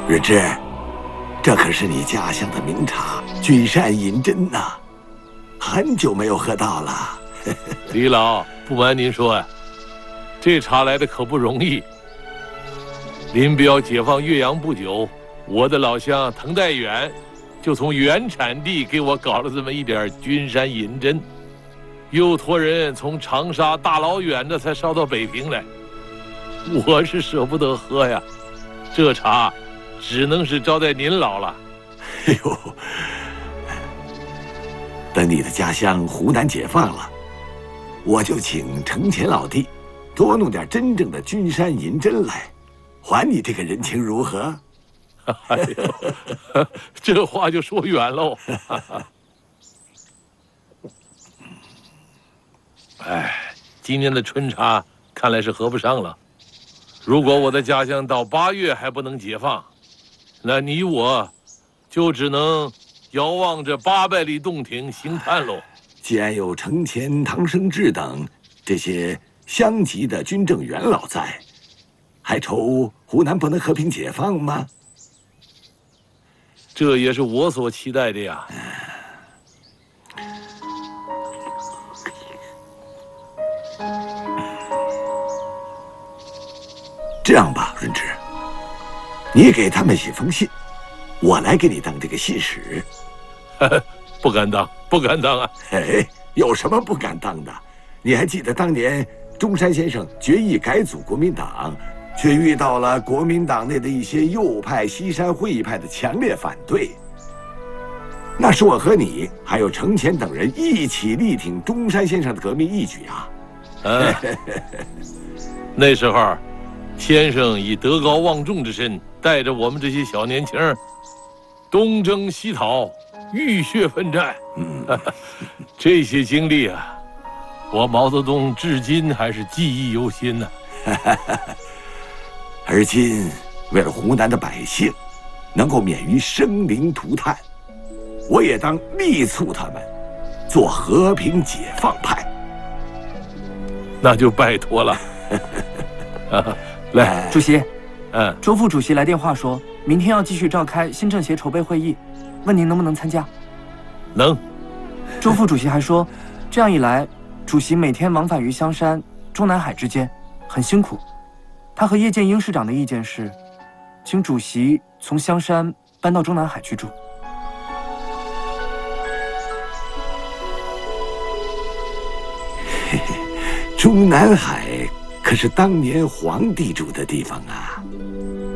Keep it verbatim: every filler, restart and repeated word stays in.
日志，这可是你家乡的名茶君山银针呐，很久没有喝到了。 李老，不瞒您说呀，这茶来的可不容易。林彪解放岳阳不久，我的老乡滕代远就从原产地给我搞了这么一点君山银针，又托人从长沙大老远的才捎到北平来，我是舍不得喝呀。这茶只能是招待您老了。 哎呦，等你的家乡湖南解放了，我就请程前老弟多弄点真正的君山银针来，还你这个人情如何？ 哎呦，这话就说远喽。哎，今年的春茶看来是喝不上了。如果我的家乡到八月还不能解放，那你我就只能遥望着八百里洞庭兴叹喽。 既然有程前、唐生智等这些乡级的军政元老在，还愁湖南不能和平解放吗？ 这也是我所期待的呀。 这样吧，润之，你给他们写封信，我来给你当这个信使。 不敢当，不敢当啊！ 哎，有什么不敢当的？你还记得当年中山先生决意改组国民党，却遇到了国民党内的一些右派、西山会议派的强烈反对。那是我和你还有程前等人一起力挺中山先生的革命义举啊！ 嗯，那时候，先生以德高望重之身，带着我们这些小年轻东征西讨，浴血奋战。嗯，这些经历啊，我毛泽东至今还是记忆犹新呢。 而今，为了湖南的百姓能够免于生灵涂炭，我也当力促他们做和平解放派。 那就拜托了。啊，来， 主席， 嗯， 周副主席来电话说，明天要继续召开新政协筹备会议，问您能不能参加。 能。 周副主席还说，这样一来，主席每天往返于香山、中南海之间，很辛苦。他和叶剑英市长的意见是，请主席从香山搬到中南海去住。 嘿嘿，中南海可是当年皇帝住的地方啊。